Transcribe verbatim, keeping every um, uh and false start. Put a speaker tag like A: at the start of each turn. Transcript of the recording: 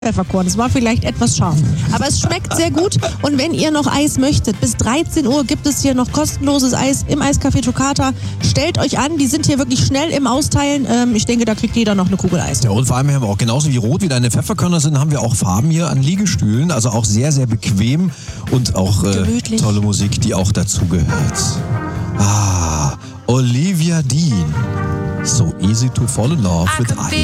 A: Pfefferkorn. Es war vielleicht etwas scharf. Aber es schmeckt sehr gut. Und wenn ihr noch Eis möchtet, bis dreizehn Uhr gibt es hier noch kostenloses Eis im Eiscafé Toccata. Stellt euch an, die sind hier wirklich schnell im Austeilen. Ähm, ich denke, da kriegt jeder noch eine Kugel Eis.
B: Ja, und vor allem haben wir auch, genauso wie rot wie deine Pfefferkörner sind, haben wir auch Farben hier an Liegestühlen. Also auch sehr, sehr bequem und auch äh, tolle Musik, die auch dazu gehört. Ah, Olivia Dean. So easy to fall in love with Ice.